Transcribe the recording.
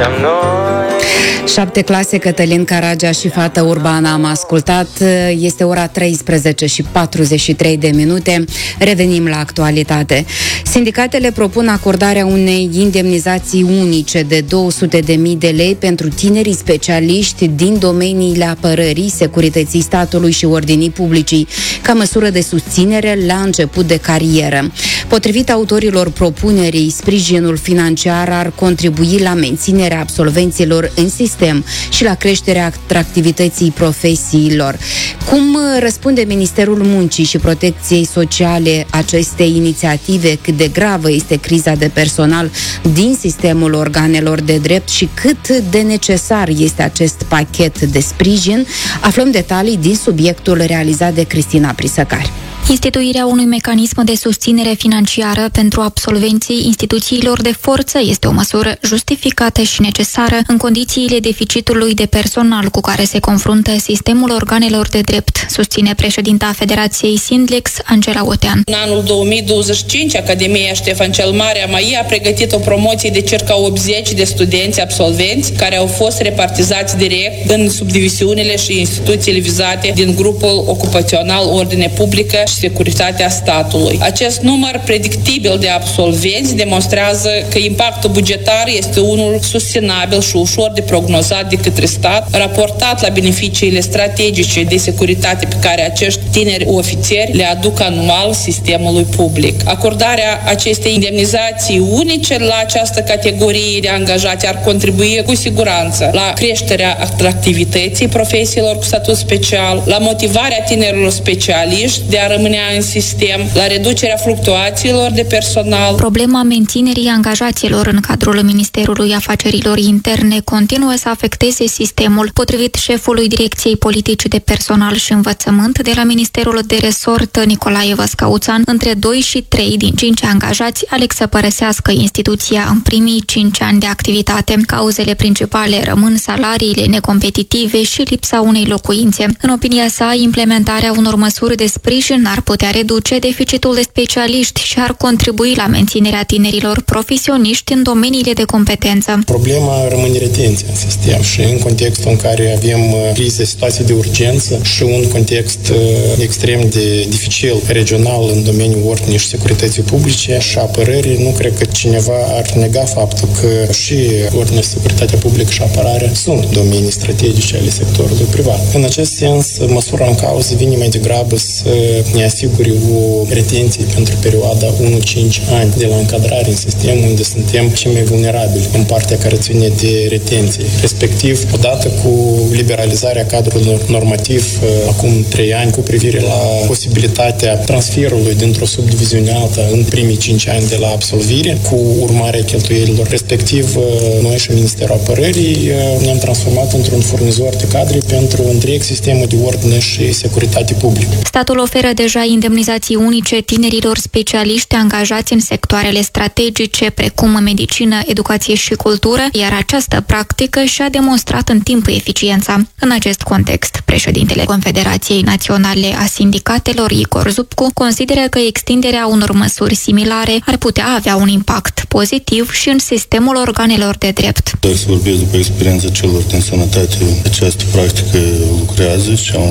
7 clase, Cătălin Caragea și Fată Urbană am ascultat. Este ora 13 și 43 de minute. Revenim la actualitate. Sindicatele propun acordarea unei indemnizații unice de 200.000 de lei pentru tinerii specialiști din domeniile apărării, securității statului și ordinii publicii, ca măsură de susținere la început de carieră. Potrivit autorilor propunerii, sprijinul financiar ar contribui la menținerea absolvenților în sistem și la creșterea atractivității profesiilor. Cum răspunde Ministerul Muncii și Protecției Sociale acestei inițiative? Cât de gravă este criza de personal din sistemul organelor de drept și cât de necesar este acest pachet de sprijin? Aflăm detalii din subiectul realizat de Cristina Prisăcari. Instituirea unui mecanism de susținere financiară pentru absolvenții instituțiilor de forță este o măsură justificată și necesară în condițiile deficitului de personal cu care se confruntă sistemul organelor de drept, susține președinta Federației Sindlex, Angela Otean. În anul 2025, Academia Ștefan cel Mare AMAI a pregătit o promoție de circa 80 de studenți absolvenți care au fost repartizați direct în subdiviziunile și instituțiile vizate din grupul ocupațional Ordine Publică și Securitatea statului. Acest număr predictibil de absolvenți demonstrează că impactul bugetar este unul sustenabil și ușor de prognozat de către stat, raportat la beneficiile strategice de securitate pe care acești tineri ofițeri le aduc anual sistemului public. Acordarea acestei indemnizații unice la această categorie de angajați ar contribui cu siguranță la creșterea atractivității profesiilor cu statut special, la motivarea tinerilor specialiști de a rămâne în sistem, la reducerea fluctuațiilor de personal. Problema menținerii angajaților în cadrul Ministerului Afacerilor Interne continuă să afecteze sistemul. Potrivit șefului Direcției Politici de Personal și Învățământ de la Ministerul de Resort, Nicolae Văscăuțan, între 2 și 3 din 5 angajați aleg să părăsească instituția în primii 5 ani de activitate. Cauzele principale rămân salariile necompetitive și lipsa unei locuințe. În opinia sa, implementarea unor măsuri de sprijin ar putea reduce deficitul de specialiști și ar contribui la menținerea tinerilor profesioniști în domeniile de competență. Problema rămâne retenția în sistem și în contextul în care avem crize, situații de urgență și un context extrem de dificil regional în domeniul ordinii și securității publice și apărării, nu cred că cineva ar nega faptul că și ordinea și securitatea publică și apărarea sunt domenii strategice ale sectorului privat. În acest sens, măsura în cauză vine mai degrabă să ne asigure o retenție pentru perioada 1-5 ani de la încadrare în sistem, unde suntem cei mai vulnerabili în partea care ține de retenție. Respectiv, odată cu liberalizarea cadrului normativ acum 3 ani cu privire la posibilitatea transferului dintr-o subdiviziune alta în primii 5 ani de la absolvire, cu urmarea cheltuielilor. Respectiv, noi și Ministerul Apărării ne-am transformat într-un furnizor de cadre pentru întreg sistemul de ordine și securitate publică. Statul oferă deja indemnizații unice tinerilor specialiști angajați în sectoarele strategice, precum medicină, educație și cultură, iar această practică și-a demonstrat în timp eficiența. În acest context, președintele Confederației Naționale a Sindicatelor, Igor Zupcu, consideră că extinderea unor măsuri similare ar putea avea un impact pozitiv și în sistemul organelor de drept. Dacă să vorbesc după experiența celor din sănătate, această practică lucrează și